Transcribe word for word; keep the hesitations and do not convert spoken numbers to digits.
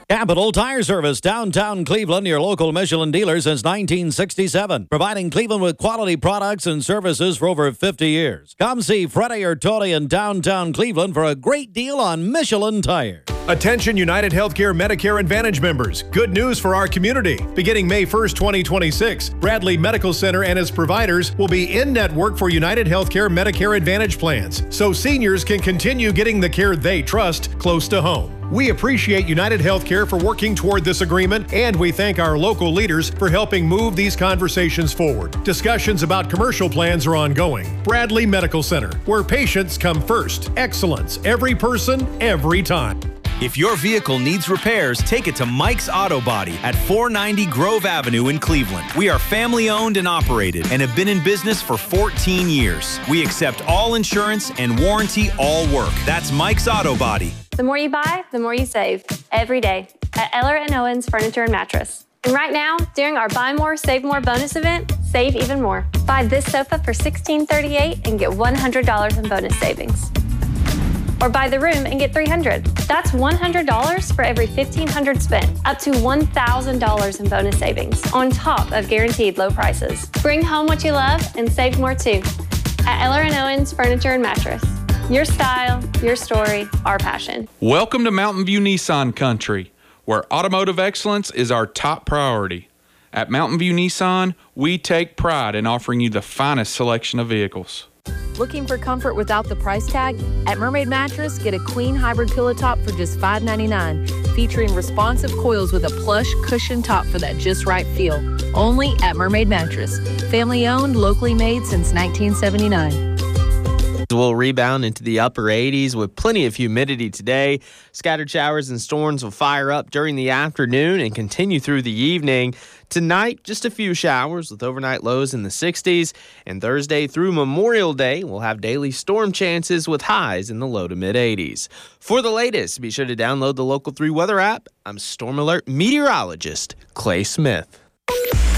Capital Tire Service, downtown Cleveland, your local Michelin dealer since nineteen sixty-seven. Providing Cleveland with quality products and services for over fifty years. Come see Freddie or Tony in downtown Cleveland for a great deal on Michelin tires. Attention United Healthcare Medicare Advantage members. Good news for our community. Beginning May first, twenty twenty-six, Bradley Medical Center and its providers will be in-network for United Healthcare Medicare Advantage plans, so seniors can continue getting the care they trust close to home. We appreciate United Healthcare for working toward this agreement, and we thank our local leaders for helping move these conversations forward. Discussions about commercial plans are ongoing. Bradley Medical Center, where patients come first. Excellence, every person, every time. If your vehicle needs repairs, take it to Mike's Auto Body at four ninety Grove Avenue in Cleveland. We are family owned and operated and have been in business for fourteen years. We accept all insurance and warranty all work. That's Mike's Auto Body. The more you buy, the more you save. Every day at Eller and Owens Furniture and Mattress. And right now, during our Buy More, Save More bonus event, save even more. Buy this sofa for sixteen thirty-eight and get one hundred dollars in bonus savings. Or buy the room and get three hundred dollars. That's one hundred dollars for every fifteen hundred dollars spent, up to one thousand dollars in bonus savings, on top of guaranteed low prices. Bring home what you love and save more too. At Eller and Owens Furniture and Mattress. Your style, your story, our passion. Welcome to Mountain View Nissan Country, where automotive excellence is our top priority. At Mountain View Nissan, we take pride in offering you the finest selection of vehicles. Looking for comfort without the price tag? At Mermaid Mattress, get a queen hybrid pillow top for just five ninety-nine, featuring responsive coils with a plush cushion top for that just right feel. Only at Mermaid Mattress. Family owned, locally made since nineteen seventy-nine. Will rebound into the upper eighties with plenty of humidity today. Scattered showers and storms will fire up during the afternoon and continue through the evening. Tonight, just a few showers with overnight lows in the sixties. And Thursday through Memorial Day, we'll have daily storm chances with highs in the low to mid eighties. For the latest, be sure to download the Local three weather app. I'm Storm Alert meteorologist Clay Smith.